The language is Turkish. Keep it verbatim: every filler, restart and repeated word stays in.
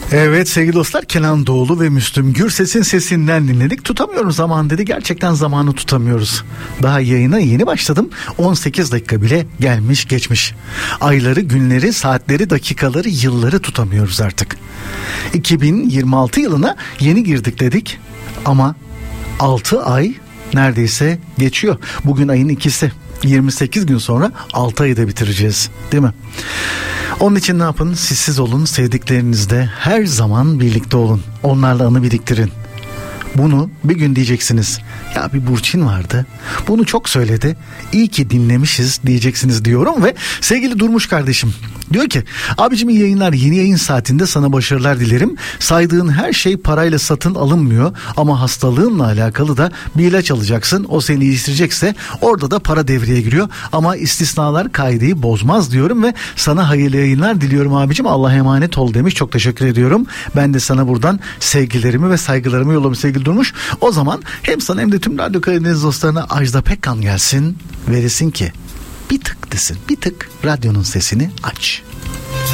Evet sevgili dostlar, Kenan Doğulu ve Müslüm Gürses'in sesinden dinledik. Tutamıyorum zaman dedi. Gerçekten zamanı tutamıyoruz. Daha yayına yeni başladım. on sekiz dakika bile gelmiş geçmiş. Ayları, günleri, saatleri, dakikaları, yılları tutamıyoruz artık. iki bin yirmi altı yılına yeni girdik dedik. Ama altı ay neredeyse geçiyor. Bugün ayın ikisi. yirmi sekiz gün sonra altı ayı da bitireceğiz, değil mi? Onun için ne yapın? Sizsiz olun, sevdiklerinizle her zaman birlikte olun. Onlarla anı biriktirin. Bunu bir gün diyeceksiniz. Ya bir Burçin vardı. Bunu çok söyledi. İyi ki dinlemişiz diyeceksiniz diyorum ve sevgili Durmuş kardeşim diyor ki, abicim iyi yayınlar, yeni yayın saatinde sana başarılar dilerim. Saydığın her şey parayla satın alınmıyor ama hastalığınla alakalı da bir ilaç alacaksın. O seni iyileştirecekse orada da para devreye giriyor ama istisnalar kaideyi bozmaz diyorum ve sana hayırlı yayınlar diliyorum abicim. Allah'a emanet ol demiş. Çok teşekkür ediyorum. Ben de sana buradan sevgilerimi ve saygılarımı yollamış sevgili Durmuş. O zaman hem sana hem de tüm Radyo Karadeniz dostlarına Ajda Pekkan gelsin ve desin ki bir tık desin, bir tık radyonun sesini aç.